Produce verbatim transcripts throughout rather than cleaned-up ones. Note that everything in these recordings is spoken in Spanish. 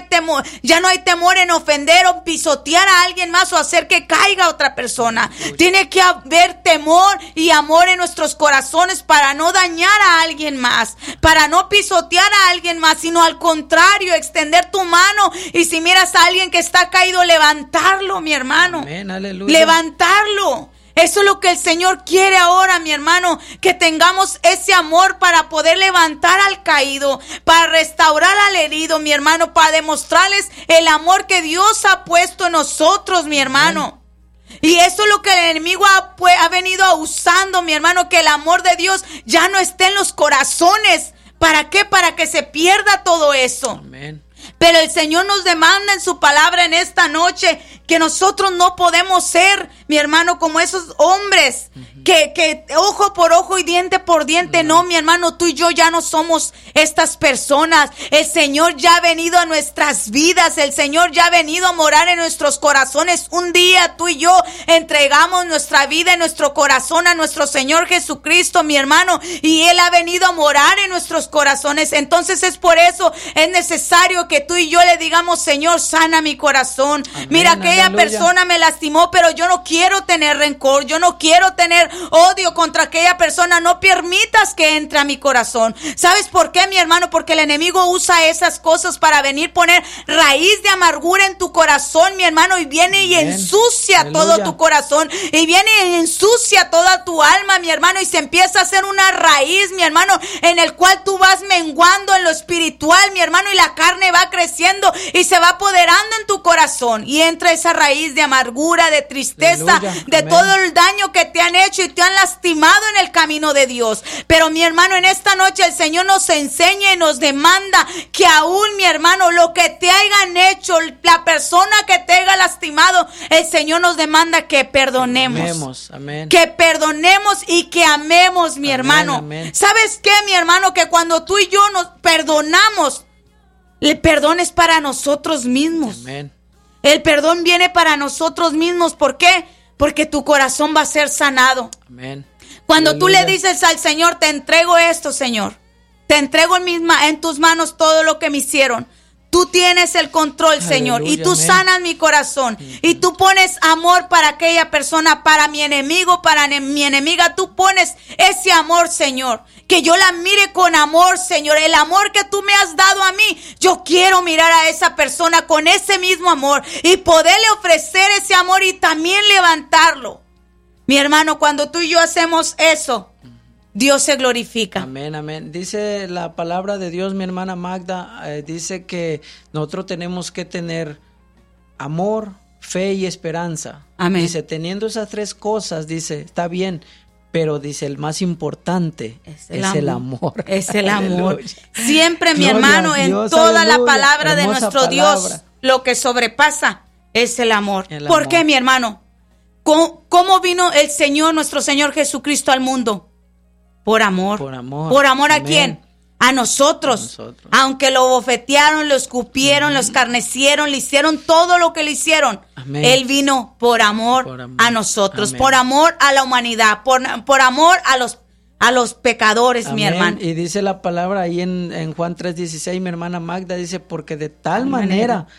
temor, ya no hay temor en ofender o pisotear a alguien más o hacer que caiga otra persona. Tiene que haber temor y amor en nuestros corazones para no dañar a alguien más, para no pisotear a alguien más, sino al contrario, extender tu mano y si miras a alguien que está caído, levantarlo, mi hermano. Amén, aleluya. Levantarlo. Eso es lo que el Señor quiere ahora, mi hermano, que tengamos ese amor para poder levantar al caído, para restaurar al herido, mi hermano, para demostrarles el amor que Dios ha puesto en nosotros, mi hermano. Amén. Y eso es lo que el enemigo ha, pues, ha venido usando, mi hermano, que el amor de Dios ya no esté en los corazones. ¿Para qué? Para que se pierda todo eso. Amén. Pero el Señor nos demanda en su palabra en esta noche que nosotros no podemos ser, mi hermano, como esos hombres uh-huh. que, que ojo por ojo y diente por diente. Uh-huh. No, mi hermano, tú y yo ya no somos estas personas. El Señor ya ha venido a nuestras vidas. El Señor ya ha venido a morar en nuestros corazones. Un día tú y yo entregamos nuestra vida y nuestro corazón a nuestro Señor Jesucristo, mi hermano, y Él ha venido a morar en nuestros corazones. Entonces es por eso, es necesario que tú y yo le digamos: Señor, sana mi corazón. Amén, mira, aquella aleluya. Persona me lastimó, pero yo no quiero tener rencor, yo no quiero tener odio contra aquella persona. No permitas que entre a mi corazón. ¿Sabes por qué, mi hermano? Porque el enemigo usa esas cosas para venir poner raíz de amargura en tu corazón, mi hermano, y viene Amén. Y ensucia aleluya. Todo tu corazón, y viene y ensucia toda tu alma, mi hermano, y se empieza a hacer una raíz, mi hermano, en el cual tú vas menguando en lo espiritual, mi hermano, y la carne va creciendo y se va apoderando en tu corazón, y entra esa raíz de amargura, de tristeza, aleluya, de amén. Todo el daño que te han hecho y te han lastimado en el camino de Dios. Pero mi hermano, en esta noche el Señor nos enseña y nos demanda que aún, mi hermano, lo que te hayan hecho, la persona que te haya lastimado, el Señor nos demanda que perdonemos, amemos, amén. Que perdonemos y que amemos, mi amén, hermano. Amén. ¿Sabes qué, mi hermano? Que cuando tú y yo nos perdonamos, el perdón es para nosotros mismos. Amén. El perdón viene para nosotros mismos. ¿Por qué? Porque tu corazón va a ser sanado. Amén. Cuando aleluya. Tú le dices al Señor: te entrego esto, Señor. Te entrego en, mis ma- en tus manos todo lo que me hicieron. Tú tienes el control, aleluya, Señor, y tú amén. Sanas mi corazón, uh-huh. y tú pones amor para aquella persona, para mi enemigo, para ne- mi enemiga. Tú pones ese amor, Señor, que yo la mire con amor, Señor. El amor que tú me has dado a mí, yo quiero mirar a esa persona con ese mismo amor y poderle ofrecer ese amor y también levantarlo. Mi hermano, cuando tú y yo hacemos eso, Dios se glorifica. Amén, amén. Dice la palabra de Dios, mi hermana Magda, eh, dice que nosotros tenemos que tener amor, fe y esperanza. Amén. Dice, teniendo esas tres cosas, dice, está bien, pero dice, el más importante es el, es amor. el amor. Es el amor. Siempre, mi Gloria hermano, en Dios, toda aleluya. la palabra de Hermosa nuestro palabra. Dios, lo que sobrepasa es el amor. El ¿Por amor. qué, mi hermano? ¿Cómo, ¿Cómo vino el Señor, nuestro Señor Jesucristo, al mundo? Por amor. Por amor. ¿Por amor a Amén. quién? A nosotros. A nosotros. Aunque lo bofetearon, lo escupieron, lo escarnecieron, le hicieron todo lo que le hicieron. Amén. Él vino por amor, por amor. a nosotros, Amén. por amor a la humanidad, por, por amor a los, a los pecadores, Amén. mi hermano. Y dice la palabra ahí en, en Juan tres dieciséis, mi hermana Magda dice, porque de tal De manera, manera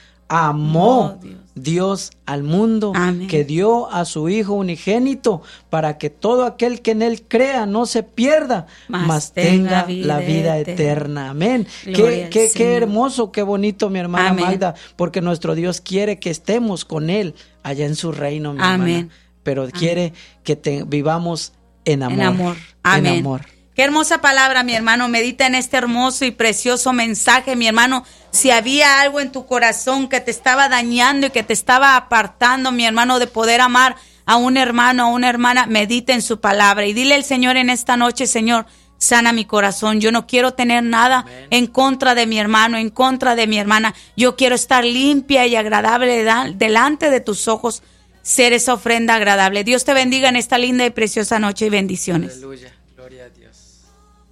amó oh, Dios. Dios al mundo, Amén. que dio a su Hijo unigénito, para que todo aquel que en Él crea no se pierda, mas, mas tenga tenga vida la vida eterna. eterna. Amén. Gloria Qué, qué, al qué Señor. hermoso, qué bonito, mi hermana Amén. Magda, porque nuestro Dios quiere que estemos con Él allá en su reino, mi Amén. hermana. Pero Amén. quiere que te, vivamos en amor. En amor. Amén. En amor. Qué hermosa palabra, mi hermano. Medita en este hermoso y precioso mensaje, mi hermano. Si había algo en tu corazón que te estaba dañando y que te estaba apartando, mi hermano, de poder amar a un hermano, a una hermana, medita en su palabra y dile al Señor en esta noche: Señor, sana mi corazón. Yo no quiero tener nada Amén. En contra de mi hermano, en contra de mi hermana. Yo quiero estar limpia y agradable delante de tus ojos, ser esa ofrenda agradable. Dios te bendiga en esta linda y preciosa noche y bendiciones. Aleluya. Gloria a Dios.